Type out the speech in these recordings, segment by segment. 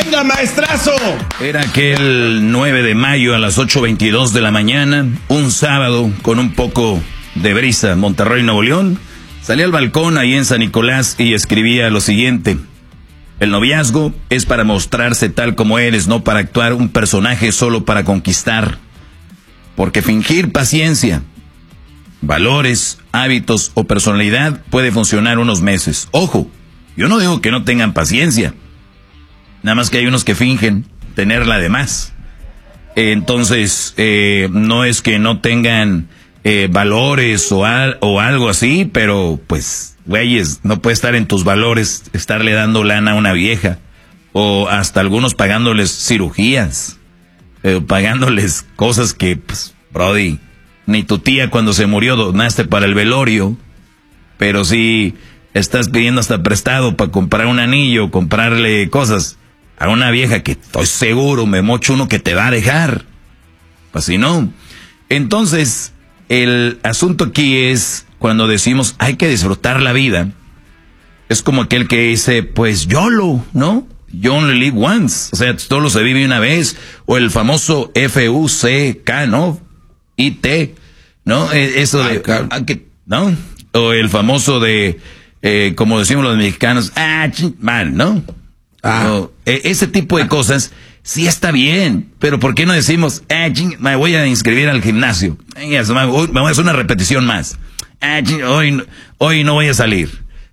Venga, maestrazo. Era aquel 9 de mayo a las 8:22 de la mañana, un sábado con un poco de brisa, Monterrey, Nuevo León. Salí al balcón ahí en San Nicolás y escribía lo siguiente: el noviazgo es para mostrarse tal como eres, no para actuar un personaje solo para conquistar. Porque fingir paciencia, valores, hábitos o personalidad puede funcionar unos meses. Ojo, yo no digo que no tengan paciencia, nada más que hay unos que fingen tenerla de más. Entonces, no es que no tengan valores o algo así, pero pues, güeyes, no puede estar en tus valores estarle dando lana a una vieja, o hasta algunos pagándoles cirugías, pagándoles cosas que, pues, brody, ni tu tía cuando se murió donaste para el velorio, pero sí estás pidiendo hasta prestado para comprar un anillo, comprarle cosas a una vieja que estoy seguro, me mocho uno que te va a dejar. Pues si no. Entonces, el asunto aquí es cuando decimos hay que disfrutar la vida. Es como aquel que dice, pues YOLO, ¿no? You only live once. O sea, solo se vive una vez. O el famoso FUCK, ¿no? IT, ¿no? Eso de, ¿no? O el famoso de, como decimos los mexicanos, mal, ¿no? O, ese tipo de cosas sí está bien, pero ¿por qué no decimos, me voy a inscribir al gimnasio? Me voy a hacer una repetición más. Hoy no voy a salir.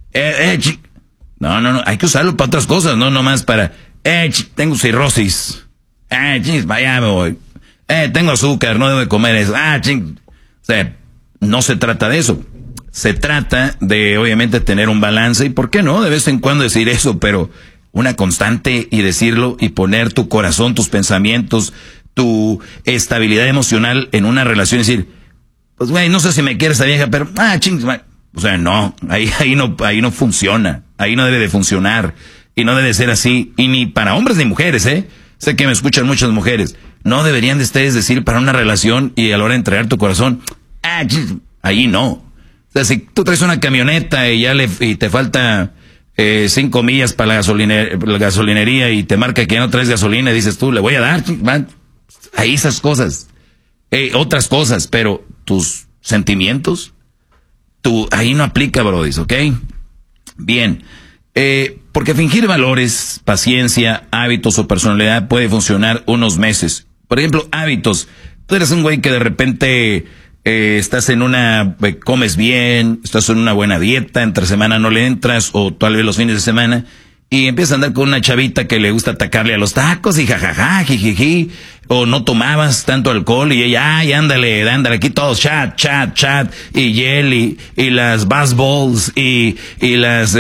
No, hay que usarlo para otras cosas, no nomás para, tengo cirrosis. Vaya me voy. Tengo azúcar, no debo de comer eso. O sea, no se trata de eso. Se trata de, obviamente, tener un balance y, ¿por qué no? De vez en cuando decir eso, pero una constante y decirlo y poner tu corazón, tus pensamientos, tu estabilidad emocional en una relación y decir, pues, güey, no sé si me quiere esa vieja, pero, o sea, no, ahí no funciona. Ahí no debe de funcionar. Y no debe ser así. Y ni para hombres ni mujeres, Sé que me escuchan muchas mujeres. No deberían de ustedes decir para una relación y a la hora de entregar tu corazón, ahí no. O sea, si tú traes una camioneta y te falta 5 millas para la gasolinería y te marca que ya no traes gasolina y dices tú, le voy a dar, ahí esas cosas. Otras cosas, pero tus sentimientos, ahí no aplica, brodis, ¿ok? Bien. Porque fingir valores, paciencia, hábitos o personalidad puede funcionar unos meses. Por ejemplo, hábitos. Tú eres un güey que de repente estás comes bien, estás en una buena dieta, entre semana no le entras, o tal vez los fines de semana, y empiezas a andar con una chavita que le gusta atacarle a los tacos y jajaja, jijiji, o no tomabas tanto alcohol y ella, ándale, aquí todos, chat, y jelly, y las bass balls, y las,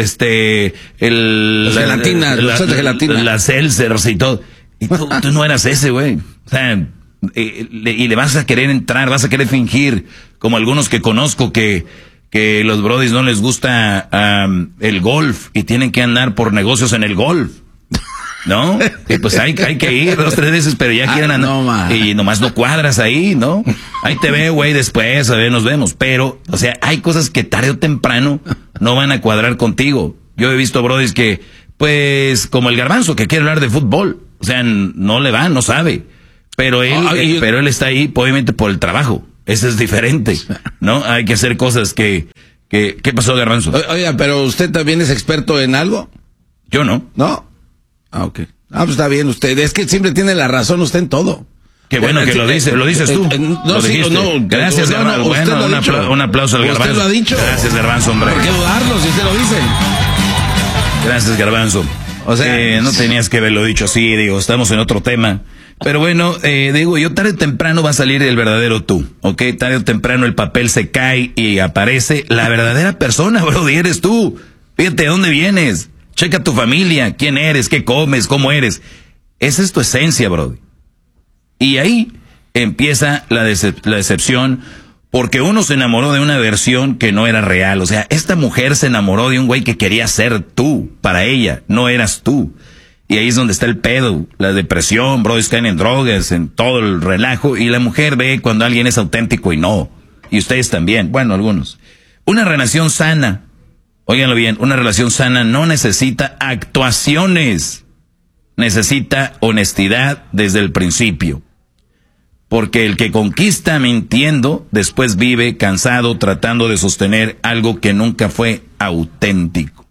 gelatinas, las seltzers y todo. Y tú no eras ese, güey. O sea, y le vas a querer entrar, vas a querer fingir, como algunos que conozco que los brodis no les gusta el golf y tienen que andar por negocios en el golf, ¿no? Y pues hay que ir 2, 3 veces, pero ya quieren andar. Y nomás no cuadras ahí, ¿no? Ahí te veo, güey, después, a ver, nos vemos. Pero, o sea, hay cosas que tarde o temprano no van a cuadrar contigo. Yo he visto brodis que, pues, como el Garbanzo, que quiere hablar de fútbol. O sea, no le va, no sabe. Pero él está ahí, obviamente, por el trabajo. Eso es diferente, ¿no? Hay que hacer cosas ¿qué pasó, Garbanzo? Oiga, pero ¿usted también es experto en algo? Yo no. ¿No? Ok. Pues está bien usted. Es que siempre tiene la razón usted en todo. Qué bueno que lo dices tú. Gracias, Garbanzo. Bueno, un aplauso al Garbanzo. ¿Usted lo ha dicho? Gracias, Garbanzo, hombre. ¿Por qué dudarlo si usted lo dice? Gracias, Garbanzo. O sea, no tenías que haberlo dicho así, digo, estamos en otro tema. Pero bueno, digo, yo tarde o temprano va a salir el verdadero tú, ¿ok? Tarde o temprano el papel se cae y aparece la verdadera persona, bro, y eres tú. Fíjate de dónde vienes, checa tu familia, quién eres, qué comes, cómo eres. Esa es tu esencia, bro. Y ahí empieza la decepción, porque uno se enamoró de una versión que no era real. O sea, esta mujer se enamoró de un güey que quería ser tú, para ella, no eras tú. Y ahí es donde está el pedo, la depresión, bro, caen en drogas, en todo el relajo, y la mujer ve cuando alguien es auténtico y no. Y ustedes también, bueno, algunos. Una relación sana, óiganlo bien, una relación sana no necesita actuaciones. necesita honestidad desde el principio. Porque el que conquista mintiendo, después vive cansado tratando de sostener algo que nunca fue auténtico.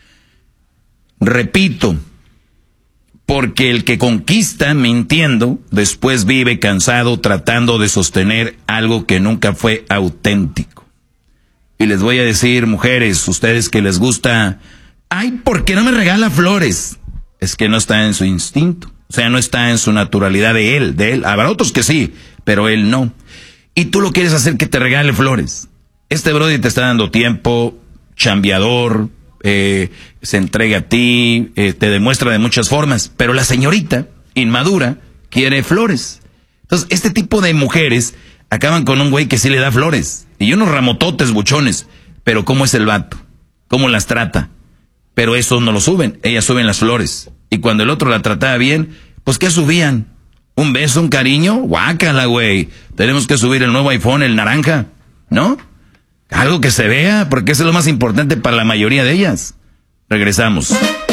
Repito, porque el que conquista mintiendo, después vive cansado tratando de sostener algo que nunca fue auténtico. Y les voy a decir, mujeres, ustedes que les gusta, ay, ¿por qué no me regala flores? Es que no está en su instinto. O sea, no está en su naturalidad de él. Habrá otros que sí, pero él no. Y tú lo quieres hacer que te regale flores. Este brody te está dando tiempo, chambeador, se entrega a ti, te demuestra de muchas formas. Pero la señorita, inmadura, quiere flores. Entonces, este tipo de mujeres acaban con un güey que sí le da flores. Y unos ramototes buchones. Pero ¿cómo es el vato? ¿Cómo las trata? Pero eso no lo suben, ellas suben las flores. Y cuando el otro la trataba bien, pues ¿qué subían? ¿Un beso, un cariño? Guácala, güey. Tenemos que subir el nuevo iPhone, el naranja, ¿no? Algo que se vea, porque eso es lo más importante para la mayoría de ellas. Regresamos.